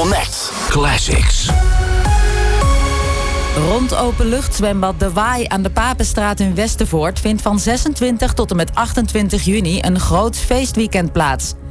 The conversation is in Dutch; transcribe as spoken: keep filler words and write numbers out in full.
Connect Classics. Rond openluchtzwembad De Waai aan de Papenstraat in Westervoort vindt van zesentwintig tot en met achtentwintig juni een groot feestweekend plaats.